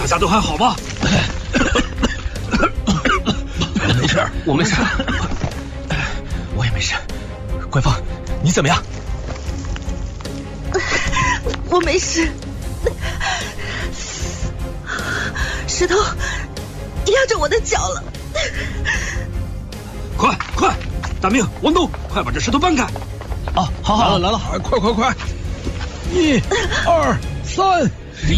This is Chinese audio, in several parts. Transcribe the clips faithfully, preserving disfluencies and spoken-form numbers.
家都还好吗？ 我没事，我没事，我也没事。官方，你怎么样？ 我没事。石头压着我的脚了。 快快，大明、王东，快把这石头搬开！ 哦，好好，来了来了，快快快！一、二、三。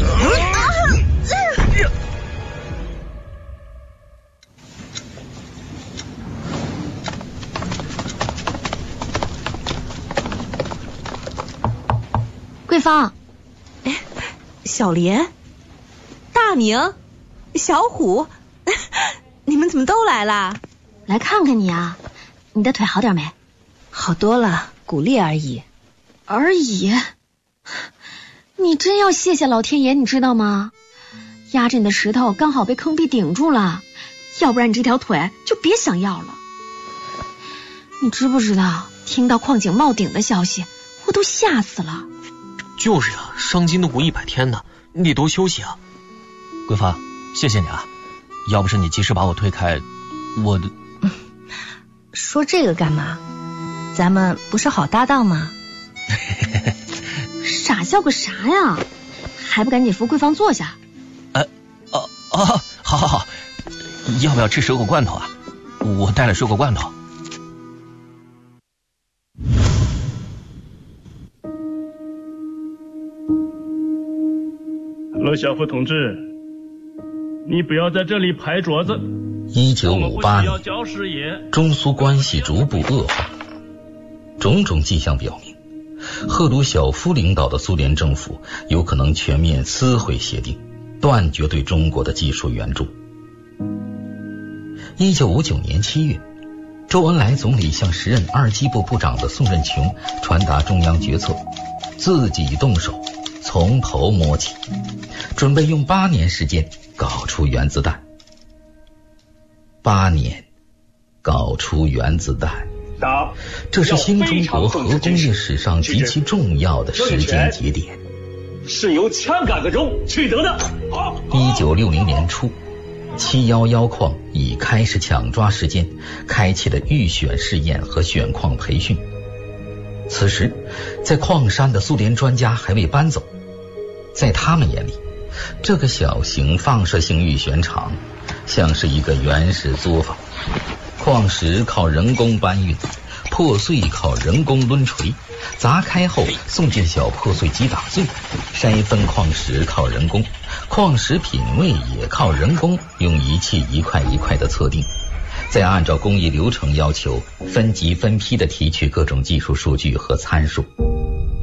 桂芳， 哎，小莲、大明、小虎，你们怎么都来啦？ 来看看你啊，你的腿好点没？ 好多了，骨裂而已。 而已？你真要谢谢老天爷，你知道吗？压着你的石头刚好被坑壁顶住了，要不然你这条腿就别想要了。你知不知道，听到矿井冒顶的消息，我都吓死了。 就是啊，伤筋动骨一百天呢，你得多休息啊。桂芳，谢谢你啊，要不是你及时把我推开，我的…… 说这个干嘛？咱们不是好搭档吗？ 傻笑个啥呀？还不赶紧扶桂芳坐下？ 呃，哦哦，好好好，要不要吃蛇果罐头啊？我带了水果罐头。 罗小福同志，你不要在这里拍桌子。 一九五八年，中苏关系逐步恶化，种种迹象表明，赫鲁晓夫领导的苏联政府有可能全面撕毁协定，断绝对中国的技术援助。一九五九年七月，周恩来总理向时任二机部部长的宋任穷传达中央决策，自己动手，从头摸起，准备用八年时间搞出原子弹。八年，搞出原子弹，这是新中国核工业史上极其重要的时间节点， 是由枪杆子中取得的。 一九六零年初，七一一矿已开始抢抓时间，开启了预选试验和选矿培训。此时，在矿山的苏联专家还未搬走，在他们眼里，这个小型放射性预选场像是一个原始作坊，矿石靠人工搬运，破碎靠人工抡锤，砸开后送进小破碎机打碎，筛分矿石靠人工，矿石品位也靠人工用仪器一块一块的测定，再按照工艺流程要求分级分批地提取各种技术数据和参数。